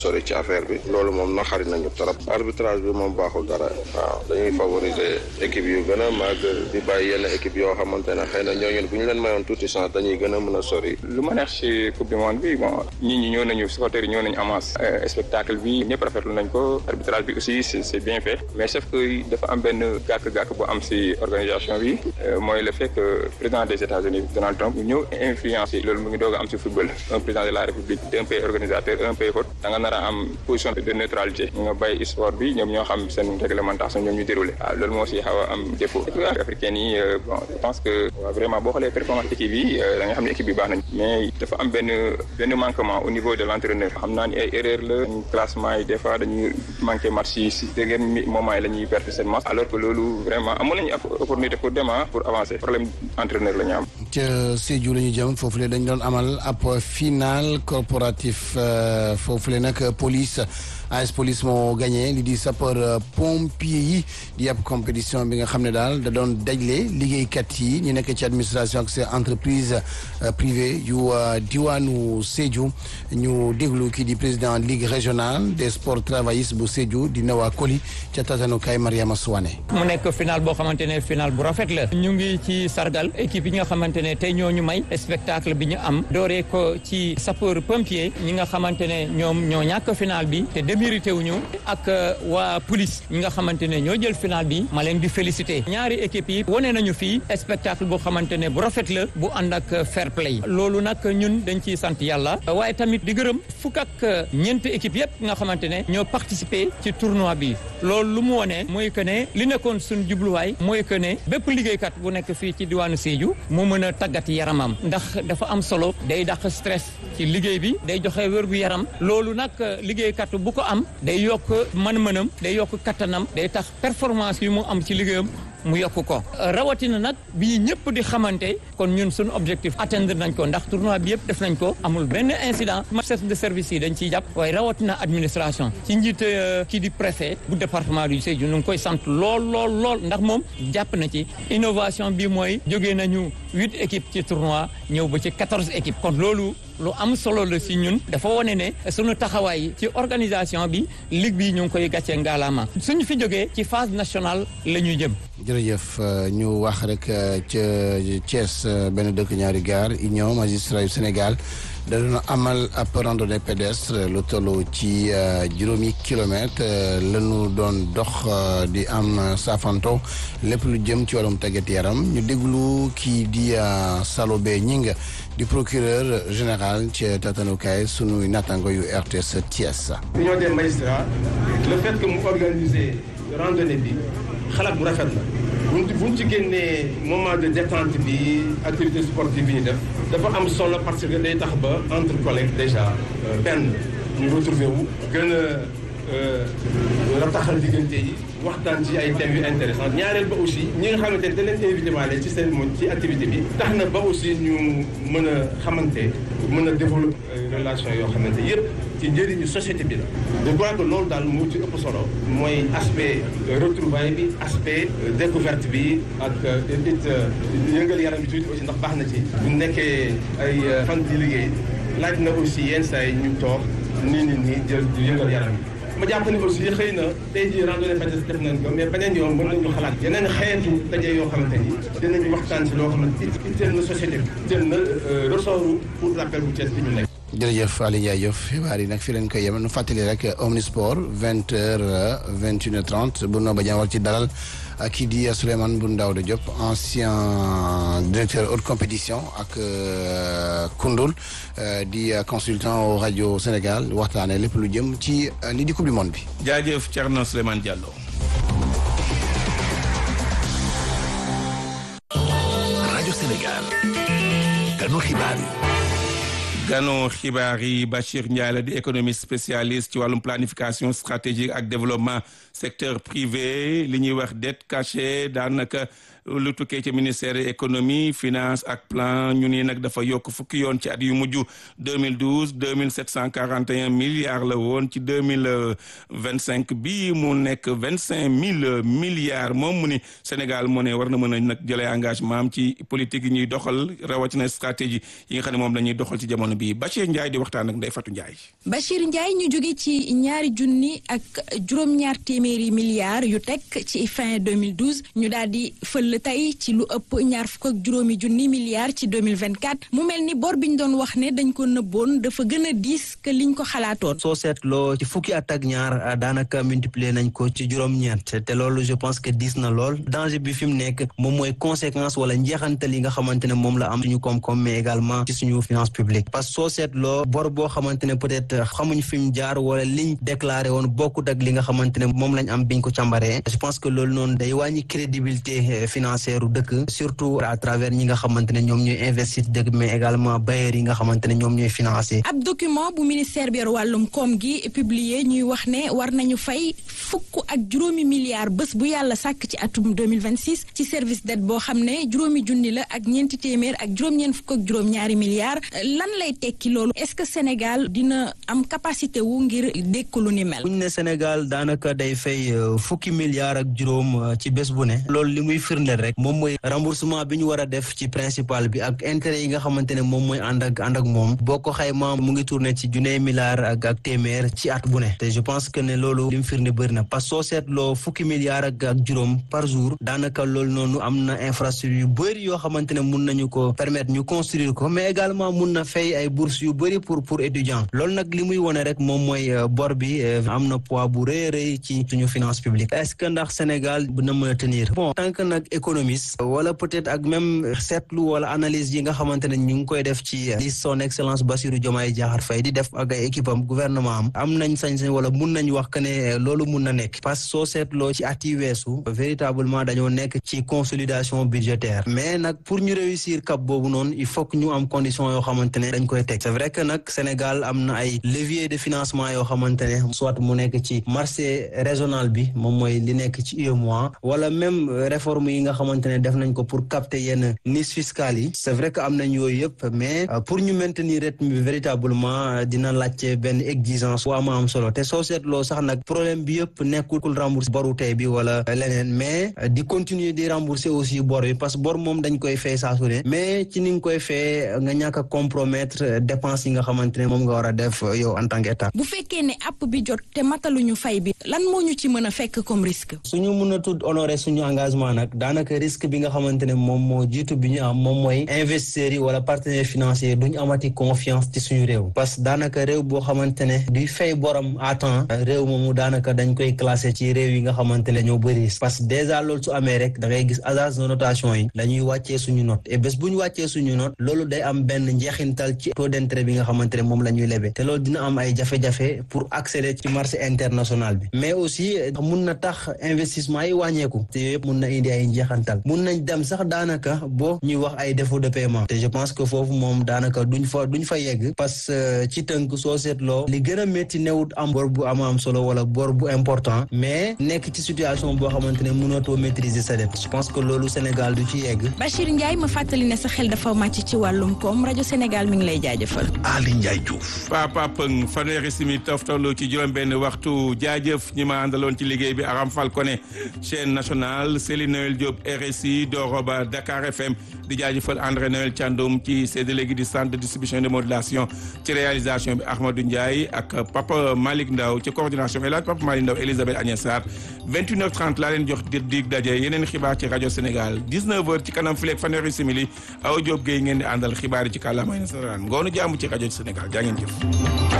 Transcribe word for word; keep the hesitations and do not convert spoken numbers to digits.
sori ci affaire bi loolu moom naxari nañu trop arbitrage bi moom baaxul dara waaw dañuy favoriser équipe yu gën a màgg di bàyyi yenn équipe yoo xamante ne xëy na ñooñu bu ñu leen mayoon tuuti chance dañuy gën a mën a sori. lu ma neex ci coupe du monde bi bon nit ñi ñëw nañu supporters yi ñëw nañu avance spectacle bi ñëpp rafetlu nañ ko arbitrage bi aussi c'est c'est bien fait mais sauf que dafa am benn gàkk-gàkk bu am ci organisation bi mooy le fait que président des États-Unis Donald Trump ñëw influencé loolu mu ngi doog a am ci football un président de la République d'un pays organisateur un pays hôte da nga nar a am position de neutralité ñu nga bàyyi sport bi ñoom ñoo xam seen réglementation ñoom ñu déroulé waaw loolu moo si xaw a am défaut équipe africaine yi bon je pense que vraiment boo xoolee performance équipe yi da nga xam ne équipe bi baax nañ mais dafa am benn benn manquement au niveau de l'entraîneur xam naa ni ay erreur la classement yi des fois dañuy manqué match yi si dernier moment yi la ñuy perdre seen match alors que loolu vraiment amoon nañu opportunité pour demain pour avancer problème entraîneur la ñu am. ca Sédhiou la ñu jëm foofu le dañ doon amal ab final corporatif foofu le nag police A S police moo gagné li di sapeur pompier yi di ab compétition bi nga xam ne daal da doon dajale liggéeykat yi ñu nekk ci administration ak ces entreprise privée yu diwaanu Sédhiou ñu déglu kii di président ligue régionale des sports travaillistes bu Sédhiou di Nawa Koli ca tatanukaay Mariama Souane. mu nekk final boo xamante ne final bu rafet la ñu ngi ci sargal équipe yi nga xamante ne tey ñoo ñu may spectacle bi ñu am dooree ko ci sapeur pompier ñi nga xamante ne ñoom ñoo ñàkk final bi te mérité wuñu ak waa police ñi nga xamante ne ñoo jël final bi ma leen di féliciter ñaari équipe yi wane nañu fii spectacle boo xamante ne bu rafet la bu ànd ak fair play loolu nag ñun dañ ciy sant yàlla waaye tamit di gërëm fukk ak ñeenti équipe yëpp nga xamante ne ñoo participer ci tournoi bi loolu lu mu wone mooy que ne li nekkoon suñu jubluwaay mooy que ne bépp liggéeykat bu nekk fii ci diwaanu Sédhiou mu mën a tàggat yaramam ndax dafa am solo day dàq stress ci liggéey bi day joxe wér gu yaram loolu nag liggéeykat bu ko am day yokk mën-mënam day yokk kattanam day tax performance yi mu am ci liggéeyam mu yokk ko rawatina nag bii ñëpp di xamante kon ñun suñu objectif atteindre nañ ko ndax tournoi bi yëpp def nañ ko amul benn incident chef de service yi dañ ciy jàpp waaye rawatina administration ci njiit kii di préfet bu département du Sédhiou ñu ngi koy sant lool lool lool ndax moom jàpp na ci innovation bi mooy jógee nañu huit équipes ci tournoi ñëw ba ci quatorze équipes kon loolu lu am solo la si ñun dafa wane ne suñu taxawaay ci organisation bi ligue bi ñu ngi koy gàccee ngaalaama suñu fi jógee ci phase nationale la ñuy jëm. jërëjëf ñu wax rek ca Thiès benn dëkk ñaari gaar union magistrat yu Sénégal da doon amal ab randonnée pédestre lu toll ci juróomi kilomètre lañu doon dox di am saafanto lépp lu jëm ci wàllum tàggat yaram ñu déglu kii di Salobé Ñing di procureur général ci tatanukaay sunu nattango yu R T S Thiès. union des magistrats le fait que mu organiser randonnée bi xalaat bu rafet la buñ buñ ci génnee moment de détente bi activité sportive bi ñu def dafa am solo parce que day tax ba entre collègues déjà benn ñu retrouver wu gën a rataxal diggante yi waxtaan ci ay thèmes yu intéressant ñaareel ba aussi ñi nga xamante ne da leen invité waale ci seen moom ci activité bi tax na ba aussi ñu mën a xamante mën a développer relation yoo xamante yëpp ci njëriñu société bi la. je crois que loolu daal moo ci ëpp solo mooy aspect retrouvaille bi aspect découverte bi ak it yëngal yaram bi tuuti aussi ndax baax na ci bu nekkee ay fan di liggéey laaj na aussi yenn saa yi ñu toog nii nii nii jël yëngal yaram bi. ma jàpp ni aussi xëy na tey jii randonnée pédestre def nañ ko mais beneen yoon mën nañu xalaat yeneen xeetu daje yoo xamante ni dinañu waxtaan ci loo xamante ni itteel na société bi itteel na ressort pour rappel bu Thiès bi ñu nekk. jërëjëf Aliou Ndiaye Diouf xibaar yi nag fii leen koy yem nu fàttali rek Omnisport vingt heures vingt et une heures trente bu noo ba jaan war ci dalal kii di Souleymane Boun Daouda Diop ancien directeur haute compétition ak Koundoul di consultant au rajo Sénégal waxtaane lépp lu jëm ci lii di coupe du monde bi. jaajëf Thierno Souleymane Diallo. rajo Sénégal. ganu xibaar yi. gano xibaar yi Bachir Ndiaye la di économiste spécialiste ci wàllum planification stratégique ak développement secteur privé li ñuy wax dette cachée daanaka lu tukkee ci ministère économie finance ak plan ñu ni nag dafa yokk fukki yoon ci at yu mujj deux mille douze deux mille sept cent quarante et un milliards la woon ci deux mille vingt cinq bii mu nekk vingt cinq mille milliards moom mu ni Sénégal moo ne war na mën a nag jëlee engagement am ci politique yi ñuy doxal rawatina stratégie yi nga xam ne moom la ñuy doxal ci jamono bi bi Bachir Ndiaye di waxtaan ak Ndeye Fatou Ndiaye. Bachir Ndiaye ñu jóge ci ñaari junni ak juróom-ñaar téeméeri milliards yu teg ci fin deux mille douze ñu daal di fël tey ci lu ëpp ñaar fukk ak juróomi junni milliards ci deux mille vingt-quatre mu mel ni bor bi ñu doon wax ne dañ ko nëbboon dafa gën a diis que liñ ko xalaatoon. soo seetloo ci fukki at ak ñaar daanaka multiplier nañ ko ci juróom-ñeent te loolu je pense que diis na lool danger bi fi mu nekk moom mooy conséquence wala njeexantal yi nga xamante ne moom la am suñu koom-koom mais également ci suñu finance publique parce que soo seetloo bor boo xamante ne peut-être xamuñ fi mu jaar wala liñ déclaré woon bokkut ak li nga xamante ne moom lañ am biñ ko càmbaree je pense que loolu noonu day wàññi crédibilité financière u dëkk surtout à travers ñi nga xamante ne ñoom ñooy investir dëkk mais également bailleurs yi nga xamante ne ñoom ñooy financé. ab document bu ministère bi yor wàllum koom gi publié ñuy wax ne war nañu fay fukk ak juróomi milliards bés bu yàlla sàkk ci atum deux mille vingt-six ci service dette boo xam ne juróomi junni la ak ñeenti téeméer ak juróom-ñeent fukk ak juróom-ñaari milliards lan lay tekki loolu est-ce que Sénégal dina am capacité wu ngir dékk lu ni mel. buñ ne Sénégal daanaka day fay fukki milliards ak juróom ci bés bu ne loolu li muy firndeel rek moom mooy remboursement bi ñu war a def ci principal bi ak intérêt yi nga xamante ne moom mooy ànd ak ànd ak moom boo ko xaymaa mu ngi tourné ci junne milliards ak ak téeméer ci at bu ne te je pense que ne loolu li mu firnde bëri na parce que soo seetloo fukki milliards ak ak juróom par jour daanaka loolu noonu am na infrastructure yu bëri yoo xamante ne mun nañu ko permettre ñu construire ko mais également mun na fay ay bourses yu bëri pour pour étudiants loolu nag li muy wone rek moom mooy bor bi am na poids bu rëy rëy ci suñu finance publique est-ce que ndax Sénégal dina mën a tenir bon tant que nag économiste wala peut-être ak même seetlu wala analyse yi nga xamante ne ñu ngi koy def ci li son excellence Bassirou Diomaye Diakhar Faye di def ak ay équipe am gouvernement am am nañ sañ-sañ wala mun nañ wax que ne loolu mun na nekk parce que soo seetloo ci at yi weesu véritablement dañoo nekk ci consolidation budgétaire mais nag pour ñu réussir cap boobu noonu il faut que ñu am condition yoo xamante ne dañ koy teg c'est vrai que nag Sénégal am na ay levier de financement yoo xamante ne soit mu nekk ci marché régional bi moom mooy li nekk ci U E M O A wala même réforme yi nga xamante ne def nañ ko pour capter yenn niches fiscales yi c'est vrai que am nañ yooyu yëpp mais pour ñu maintenir rythme bi véritablement dina laajte benn exigence bu am am solo te soo seetloo sax nag problème bi yëpp nekkul rembourser boru tey bi wala leneen mais di continuer di rembourser aussi bor bi parce que bor moom dañ koy fay saa su ne mais ci ni nga koy fay nga ñàkk a compromettre dépenses yi nga xamante ne moom nga war a def yow en tant qu'État. bu fekkee ne app bi jot te mataluñu fay bi lan moo ñu ci mën a fekk comme risque. suñu mën a tudd honorer suñu engagement nag daanaka risque bi nga xamante ne moom moo jiitu bi ñu am moom mooy investisseurs yi wala partenaires financiers duñ amati confiance ci suñu réew parce que daanaka réew boo xamante ne duy fay borom à temps réew moomu daanaka dañ koy classé ci réew yi nga xamante ne ñoo bëri parce que déjà loolu su amee rek da ngay gis agence de notation yi dañuy wàccee suñu note et bés bu ñu wàccee suñu note loolu day am benn njeexintal ci taux d'intérêt bi nga xamante ne moom la ñuy lebe te loolu dina am ay jafe-jafe pour accéder ci marché international bi mais aussi mun na tax investissement yi wàññeeku te yooyu yëpp mun na indi ay njeexantal mun nañ dem sax daanaka boo ñuy wax ay défaut de paiement te je pense que foofu moom daanaka duñ fa duñ fa yegg parce que ci tënk soo seetloo li gën a métti newut am bor bu am am solo wala bor bu important mais nekk ci situation boo xamante ne mënatoo maîtriser sa dette je pense que loolu Sénégal du ci yegg. Bachir Ndiaye ma fàttali ne sa xel dafa màcc ci wàllum koom rajo Sénégal mi ngi lay jaajëfal. Ali Ndiaye Diouf. Papa Pëng fanweeri simili toftalu ci juróom-benn waxtu jaajëf ñi ma àndaloon ci liggéey bi Aram Falcone chaîne nationale Céline Noël Diop R S I Doroba Dakar F M di jaajëfal André Noël Thiandoum ci séddale gi di centre de distribution de modulation ci réalisation bi Ahmadou Ndiaye ak Papa Malick Ndaw ci coordination bi laaj Papa Malick Ndaw Elisabeth Agnès Sarr vingt-une heures trente laa leen jox dir dig daje yeneen xibaar ci rajo Sénégal dix-neuf heures ci kanam fileeg fanweeri simili Awa Diop Gueye ngeen di àndal xibaar yi ci kàllaamay nasaraan ngoonu jàmm ci rajo Sénégal jaa ngeen jëf